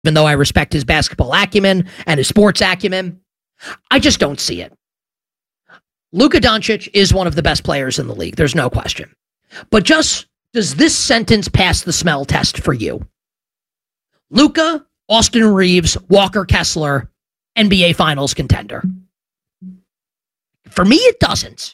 even though I respect his basketball acumen and his sports acumen. I just don't see it. Luka Doncic is one of the best players in the league. There's no question. But just does this sentence pass the smell test for you? Luka, Austin Reeves, Walker Kessler, NBA Finals contender. For me, it doesn't.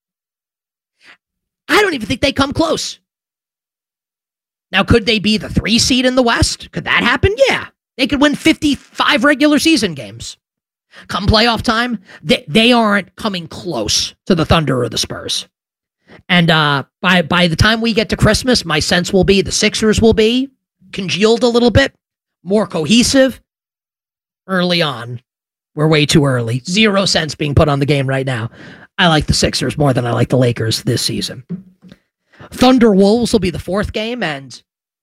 I don't even think they come close. Now, could they be the 3 seed in the West? Could that happen? Yeah. They could win 55 regular season games. Come playoff time, they aren't coming close to the Thunder or the Spurs. And by the time we get to Christmas, my sense will be the Sixers will be congealed a little bit, more cohesive. Early on, we're way too early. 0 cents being put on the game right now. I like the Sixers more than I like the Lakers this season. Thunder Wolves will be the 4th game, and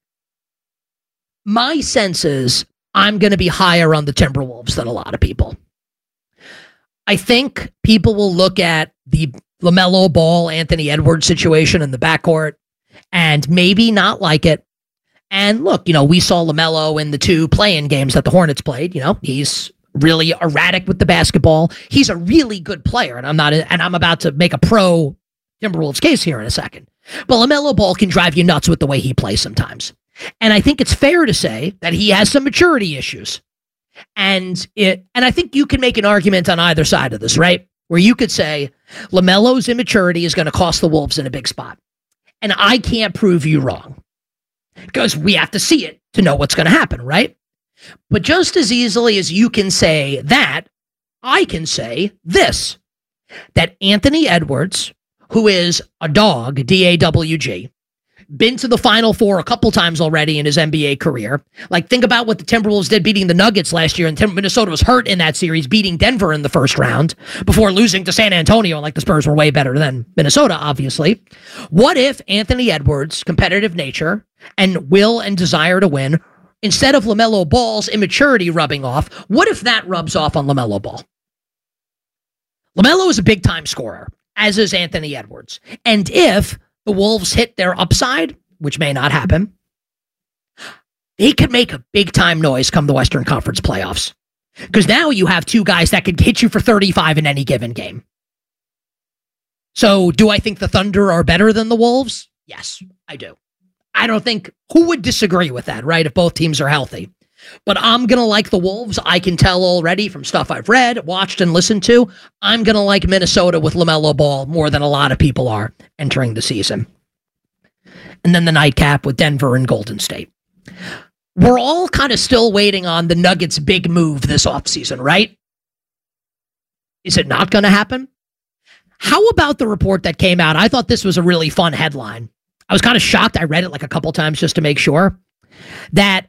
my sense is I'm going to be higher on the Timberwolves than a lot of people. I think people will look at the LaMelo Ball, Anthony Edwards situation in the backcourt and maybe not like it. And look, we saw LaMelo in the 2 play-in games that the Hornets played. He's really erratic with the basketball. He's a really good player, and I'm about to make a pro Timberwolves case here in a second. But LaMelo Ball can drive you nuts with the way he plays sometimes. And I think it's fair to say that he has some maturity issues. And I think you can make an argument on either side of this, right? Where you could say LaMelo's immaturity is going to cost the Wolves in a big spot. And I can't prove you wrong because we have to see it to know what's going to happen, right? But just as easily as you can say that, I can say this, that Anthony Edwards, who is a dog, D-A-W-G, been to the Final Four a couple times already in his NBA career. Like, think about what the Timberwolves did beating the Nuggets last year, and Minnesota was hurt in that series, beating Denver in the first round before losing to San Antonio, like the Spurs were way better than Minnesota, obviously. What if Anthony Edwards' competitive nature and will and desire to win, instead of LaMelo Ball's immaturity rubbing off, what if that rubs off on LaMelo Ball? LaMelo is a big-time scorer, as is Anthony Edwards. And if the Wolves hit their upside, which may not happen, they could make a big-time noise come the Western Conference playoffs. Because now you have 2 guys that could hit you for 35 in any given game. So do I think the Thunder are better than the Wolves? Yes, I do. I don't think, who would disagree with that, right, if both teams are healthy? But I'm going to like the Wolves. I can tell already from stuff I've read, watched, and listened to, I'm going to like Minnesota with LaMelo Ball more than a lot of people are entering the season. And then the nightcap with Denver and Golden State. We're all kind of still waiting on the Nuggets' big move this offseason, right? Is it not going to happen? How about the report that came out? I thought this was a really fun headline. I was kind of shocked. I read it like a couple times just to make sure that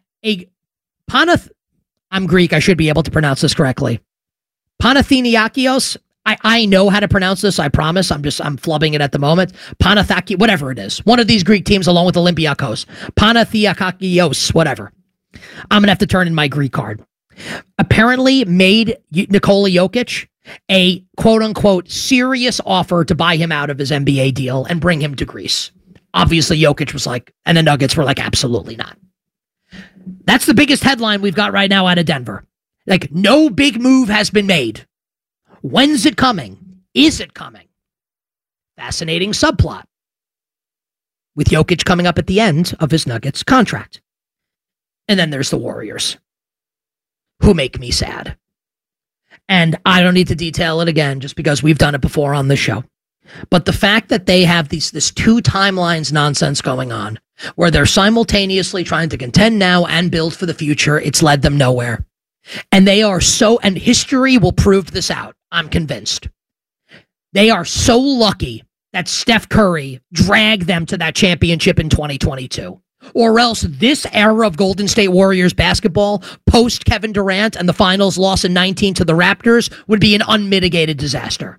I'm Greek. I should be able to pronounce this correctly. Panathinaikos. I know how to pronounce this. I promise. I'm flubbing it at the moment. Panathaki, whatever it is. One of these Greek teams along with Olympiakos. Panathinaikos, whatever. I'm going to have to turn in my Greek card. Apparently made Nikola Jokic a quote-unquote serious offer to buy him out of his NBA deal and bring him to Greece. Obviously, Jokic was like, and the Nuggets were like, absolutely not. That's the biggest headline we've got right now out of Denver. Like, no big move has been made. When's it coming? Is it coming? Fascinating subplot. With Jokic coming up at the end of his Nuggets contract. And then there's the Warriors, who make me sad. And I don't need to detail it again, just because we've done it before on this show. But the fact that they have this 2 timelines nonsense going on, where they're simultaneously trying to contend now and build for the future, it's led them nowhere. And they are and history will prove this out, I'm convinced. They are so lucky that Steph Curry dragged them to that championship in 2022. Or else this era of Golden State Warriors basketball, post Kevin Durant and the finals loss in 19 to the Raptors, would be an unmitigated disaster.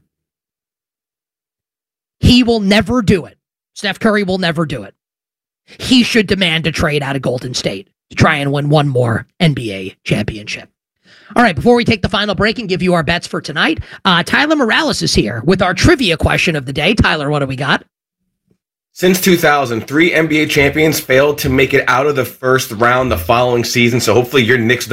He will never do it. Steph Curry will never do it. He should demand a trade out of Golden State to try and win one more NBA championship. All right, before we take the final break and give you our bets for tonight, Tyler Morales is here with our trivia question of the day. Tyler, what do we got? Since 2000, 3 NBA champions failed to make it out of the first round the following season. So hopefully your Knicks don't